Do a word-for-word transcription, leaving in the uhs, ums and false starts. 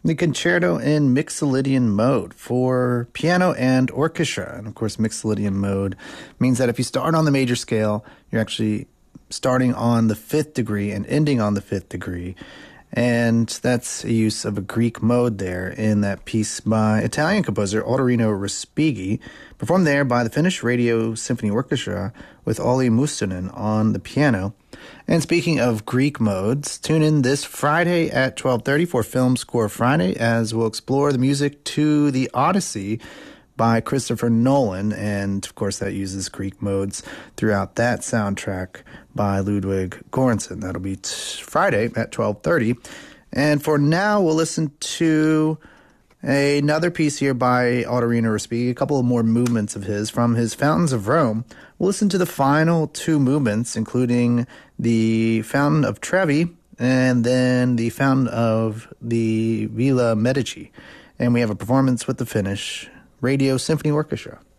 The concerto in Mixolydian mode for piano and orchestra. And of course, Mixolydian mode means that if you start on the major scale, you're actually starting on the fifth degree and ending on the fifth degree. And that's a use of a Greek mode there in that piece by Italian composer Ottorino Respighi, performed there by the Finnish Radio Symphony Orchestra with Olli Mustonen on the piano. And speaking of Greek modes, tune in this Friday at twelve thirty for Film Score Friday as we'll explore the music to The Odyssey by Christopher Nolan. And, of course, that uses Greek modes throughout that soundtrack by Ludwig Göransson. That'll be t- Friday at twelve thirty. And for now, we'll listen to another piece here by Ottorino Respighi, a couple of more movements of his from his Fountains of Rome. We'll listen to the final two movements, including the Fountain of Trevi and then the Fountain of the Villa Medici. And we have a performance with the Finnish Radio Symphony Orchestra.